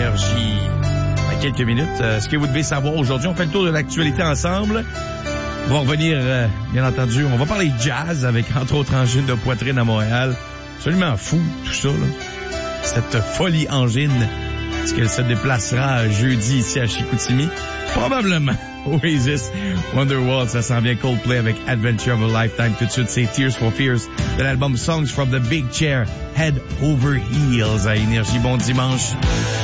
Énergie. Dans quelques minutes, ce que vous devez savoir aujourd'hui, on fait le tour de l'actualité ensemble. On va revenir, bien entendu, on va parler jazz avec, entre autres, angine de poitrine à Montréal. Absolument fou, tout ça, là. Cette folie angine. Est-ce qu'elle se déplacera jeudi ici à Chicoutimi? Probablement. Oasis, Wonderwall, ça s'en vient. Coldplay avec Adventure of a Lifetime. Tout de suite, c'est Tears for Fears de l'album Songs from the Big Chair, Head Over Heels à Énergie. Bon dimanche.